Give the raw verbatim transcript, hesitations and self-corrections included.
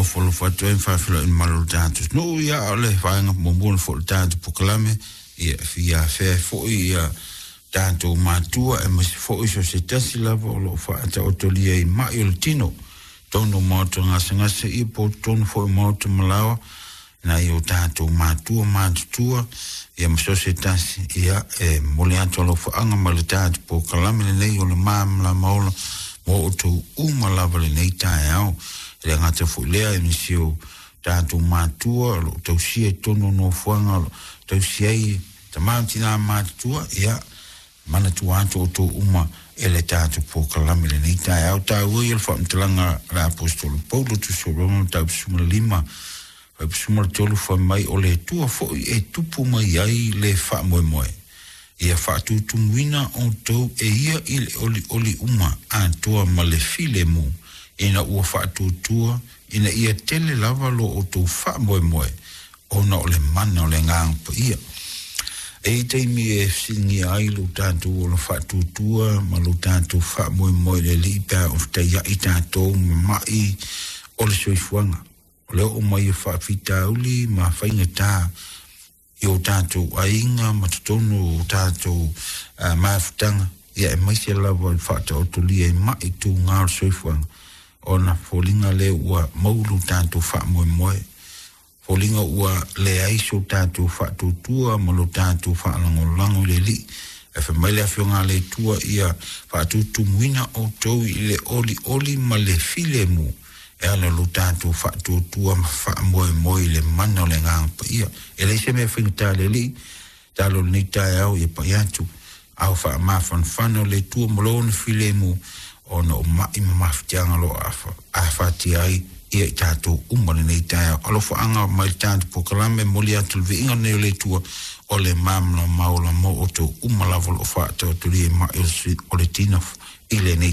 folo fatu en fafilo in malu tantus. No ia ole whaanga mombuna folo tantu pukalame, ia fia fe fo ia tantu matua e masi fo iso se tasi lava o lo whaata otolia i mai o tino. Tono maoto ngase ngase i po tono fo i maoto malawa, na i o tantu matua matutua, ia maso se tasi ia e mole anto lo whaanga malu tantu pukalame le nei o le maamla maola, mo o tau uma lava le nei tae au. Le ngata fu lea e misio tātou mātua, lo tau sia tono no fuanga, lo tau sia i tamauti nā mātua, ia mana tuātou o tō uma e le tātou pōkalame le nei tae au. Tāu ui al whaamtalanga la apostolo Paulo tu soroma tau pisumara lima, wai pisumara tolu wha mai o le tua fo e tupu mai ai le wha moe moe. Ia whaatu tumuina o tau e ia i le oli oli uma a toa ma le file mu. Ina ua whaatutua, ina ia tele lava lo o tau wha moe moe, ona o le mana o le ngāngpa ia. E teimi e singi ai lo tātou o le whaatutua, ma lo tātou wha moe moe le lipa o te ia i tātou mai o le soifuanga. O leo o mai e whaafita uli, ma whainga tā, i o tātou ainga, ma tutono o tātou uh, maafutanga, ia e maise lava o whaata o tulia e mai tu ngā o soifuanga. Ona folinga le ua maulu tātou wha moe moe. Folinga ua le aiso tātou wha tūtua, malo tātou wha langolango le li. E whamaile a whionga le tua ia wha tūtu muina o tau i le oli oli ma le file mu. E ala lo tātou wha tūtua ma wha moe moe le mana o le ngāngpa ia. E le se mea whinga le li, tālo ni tae au i pa iatu. Au wha mawhan whano le tua malo na file mu. Ona o mai mafutianga lo awhati ai ia i tātou umane nei tae. Alofa anga mai tātou pokalame moli atu lwe inga neo le tua o le mamla maula mo o tō umalavo lo whaata o turi e mai o le tina i le nei